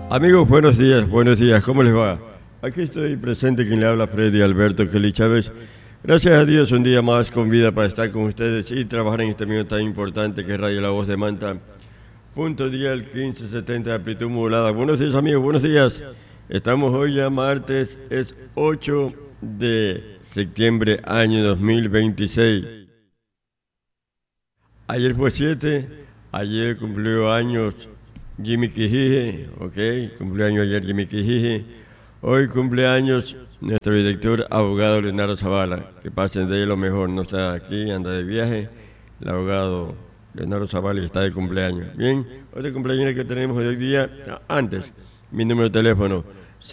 Amigos, buenos días, ¿cómo les va? Aquí estoy presente, quien le habla, Freddy Alberto Kelly Chávez. Gracias a Dios, un día más con vida para estar con ustedes y trabajar en este medio tan importante que es Radio La Voz de Manta. Punto dial 1570 de amplitud modulada. Buenos días, amigos, buenos días. Estamos hoy ya martes, es 8 de septiembre, año 2026. Ayer fue 7, ayer cumplió años Jimmy Quijije, ok, cumpleaños ayer Jimmy Quijije. Hoy cumpleaños nuestro director, abogado Leonardo Zavala. Que pasen de él lo mejor, no está aquí, anda de viaje. El abogado Leonardo Zavala está de cumpleaños. Bien, otro cumpleaños que tenemos hoy día, antes, mi número de teléfono,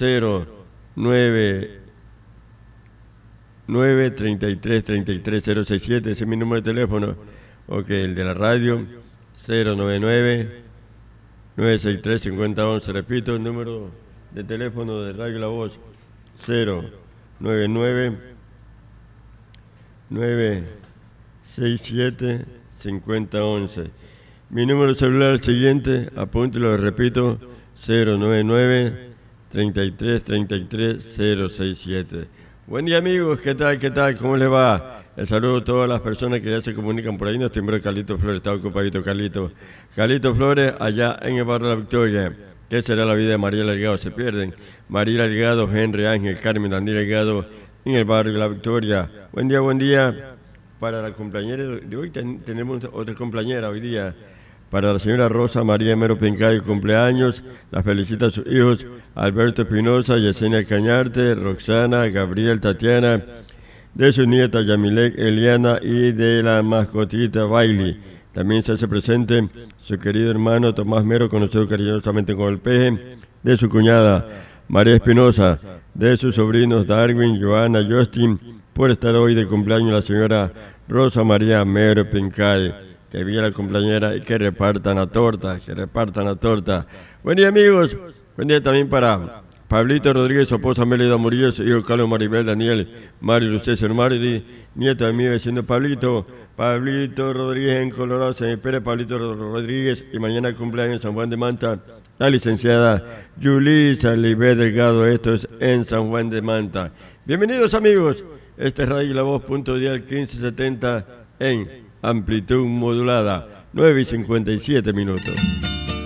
099-33-33-067, ese es mi número de teléfono. Ok, el de la radio, 099-963-5011. Repito, el número de teléfono de Radio La Voz, 099-967-5011. Mi número celular siguiente, apúntelo, repito, 099-33-33-067. Buen día, amigos, ¿qué tal? ¿Cómo les va? El saludo a todas las personas que ya se comunican por ahí. Nuestro miembro Carlito Flores, está ocupadito Carlito Flores, allá en el barrio de La Victoria. ¿Qué será la vida de María Delgado? Se pierden. María Delgado, Henry Ángel, Carmen, Daniel Delgado, en el barrio de La Victoria. Buen día para la compañera de hoy. Tenemos otra compañera hoy día. Para la señora Rosa María Mero Pincayo, cumpleaños, la felicita a sus hijos Alberto Espinosa, Yesenia Cañarte, Roxana, Gabriel, Tatiana, de su nieta Yamilek, Eliana y de la mascotita Bailey. También se hace presente su querido hermano Tomás Mero, conocido cariñosamente como el Peje, de su cuñada María Espinosa, de sus sobrinos Darwin, Joana, Justin, por estar hoy de cumpleaños la señora Rosa María Mero Pincay. Que viva la compañera y que repartan la torta, Buen día, amigos. Buen día también para Pablito Rodríguez, su esposa Melida Murillo, su hijo Carlos Maribel, Daniel, Mario Lucésar Maridi, nieto de mi vecino Pablito Rodríguez en Colorado, se me espera Pablito Rodríguez, y mañana cumpleaños en San Juan de Manta, la licenciada Yulisa Libé Delgado, esto es en San Juan de Manta. Bienvenidos, amigos, este es Radio La Voz, punto dial 1570 en amplitud modulada, 9:57 minutos.